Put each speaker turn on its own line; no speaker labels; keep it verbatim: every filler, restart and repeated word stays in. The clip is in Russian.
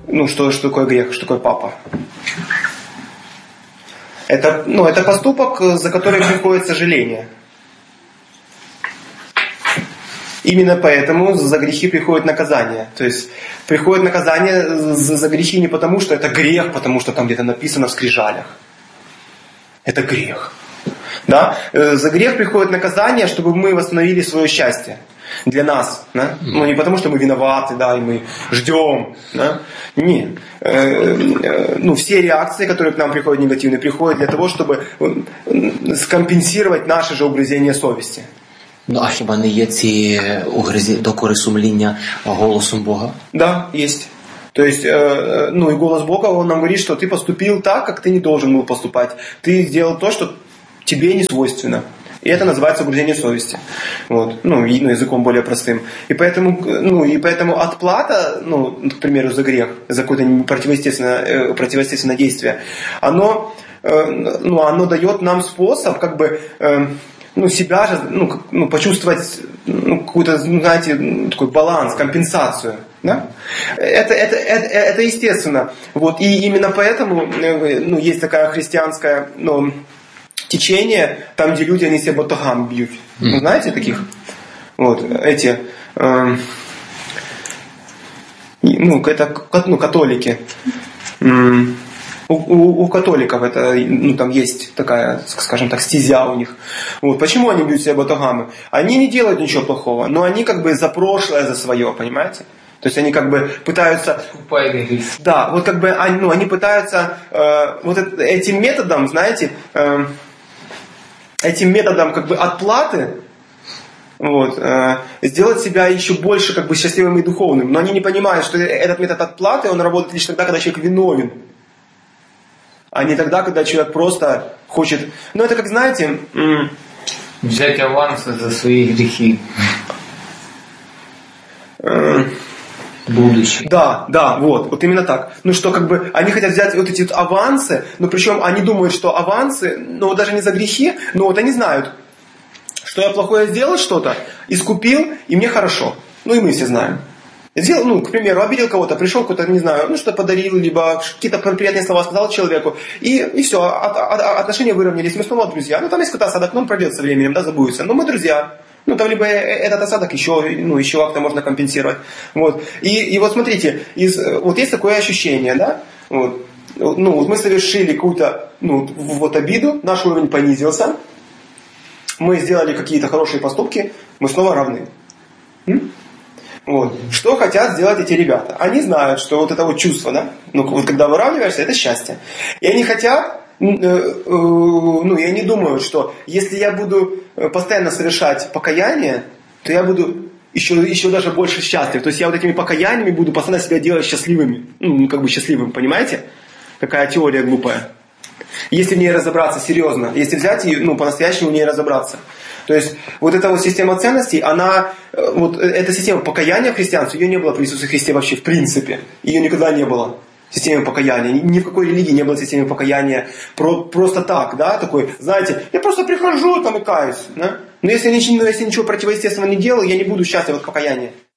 ну, что, что такое грех, что такое папа? Это, ну, это поступок, за который приходит сожаление. Именно поэтому за грехи приходит наказание. То есть приходит наказание за грехи не потому, что это грех, потому что там где-то написано в скрижалях. Это грех. Да? За грех приходит наказание, чтобы мы восстановили свое счастье. Для нас. Да? Ну, не потому, что мы виноваты, да, и мы ждем. Да? Нет. Ну, все реакции, которые к нам приходят негативные, приходят для того, чтобы скомпенсировать наше же угрызение совести.
Ну, а хіба не є ці угризі, докори сумління голосом Бога?
Да, есть. То есть, э, ну и голос Бога, он нам говорит, что ты поступил так, как ты не должен был поступать. Ты сделал то, что тебе не свойственно. И это называется угрызение совести. Вот. Ну, и, ну, языком более простым. И поэтому, ну, и поэтому отплата, ну, к примеру, за грех, за какое-то противоестественное, э, противоестественное действие, оно, э, ну, оно дает нам способ, как бы, э, ну, себя же, ну, ну, почувствовать, ну, какой-то, ну, знаете, такой баланс, компенсацию. Да? Это, это, это, это естественно. Вот. И именно поэтому, ну, есть такая христианская, ну, течение, там, где люди, они себя батагам бьют. Mm. Вы знаете таких? Вот, эти, э, ну, это, ну, католики. Mm. У, у, у католиков это, ну, там есть такая, скажем так, стезя у них. Вот. Почему они бьют себя батагами? Они не делают ничего плохого, но они как бы за прошлое, за свое, понимаете? То есть они как бы пытаются... Да, вот как бы они, ну, они пытаются э, вот этим методом, знаете, э, этим методом как бы отплаты, вот, э, сделать себя еще больше как бы счастливым и духовным. Но они не понимают, что этот метод отплаты, он работает лишь тогда, когда человек виновен. А не тогда, когда человек просто хочет... Ну, это как, знаете... М-
Взять аванс за свои грехи.
Э-
Будущее.
Да, да, вот, вот именно так. Ну что, как бы, они хотят взять вот эти вот авансы, но причем они думают, что авансы, ну даже не за грехи, но вот они знают, что я плохое сделал что-то, искупил, и мне хорошо. Ну и мы все знаем. Сделал, ну, к примеру, обидел кого-то, пришел кто-то, не знаю, ну что-то подарил, либо какие-то приятные слова сказал человеку, и, и все, от, от, отношения выровнялись, мы снова друзья. Ну там есть какой-то осадок, но он пройдет со временем, да, забудется, но мы друзья. Ну, там либо этот осадок еще, ну, еще как-то можно компенсировать. Вот. И, и вот смотрите, из, вот есть такое ощущение, да? Вот. Ну, вот мы совершили какую-то, ну, вот обиду, наш уровень понизился, мы сделали какие-то хорошие поступки, мы снова равны. М? Вот. Что хотят сделать эти ребята? Они знают, что вот это вот чувство, да? Ну, вот когда выравниваешься, это счастье. И они хотят, ну, и они думают, что если я буду постоянно совершать покаяние, то я буду еще, еще даже больше счастлив. То есть я вот этими покаяниями буду постоянно себя делать счастливыми. Ну, как бы счастливым, понимаете? Какая теория глупая. Если в ней разобраться серьезно, если взять и, ну, по-настоящему в ней разобраться. То есть вот эта вот система ценностей, она, вот эта система покаяния в христианстве, ее не было при Иисусе Христе вообще в принципе. Ее никогда не было. Системы покаяния. Ни в какой религии не было системы покаяния про, просто так, да, такой, знаете, я просто прихожу там и каюсь, да? Но если я ничего, если ничего противоестественного не делал, я не буду счастлив от покаяния.